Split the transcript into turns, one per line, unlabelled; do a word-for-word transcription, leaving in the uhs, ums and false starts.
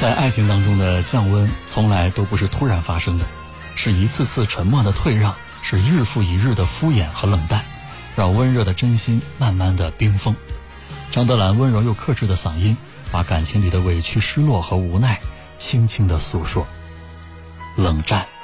在爱情当中的降温从来都不是突然发生的，是一次次沉默的退让，是日复一日的敷衍和冷淡，让温热的真心慢慢的冰封。张德兰温柔又克制的嗓音，把感情里的委屈、失落和无奈轻轻地诉说。冷战。